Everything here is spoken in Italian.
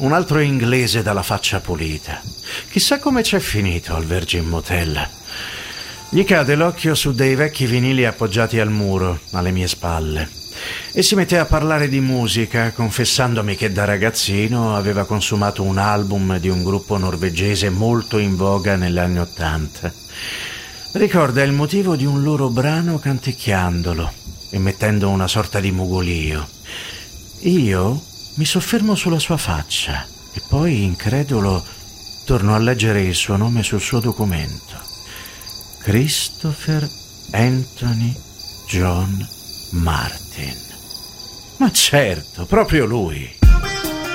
un altro inglese dalla faccia pulita. Chissà come c'è finito al Virgin Motel. Gli cade l'occhio su dei vecchi vinili appoggiati al muro, alle mie spalle, e si mette a parlare di musica, confessandomi che da ragazzino aveva consumato un album di un gruppo norvegese molto in voga negli anni '80. Ricorda il motivo di un loro brano canticchiandolo e mettendo una sorta di mugolio. Io mi soffermo sulla sua faccia e poi, incredulo, torno a leggere il suo nome sul suo documento. Christopher Anthony John Martin. Ma certo, proprio lui.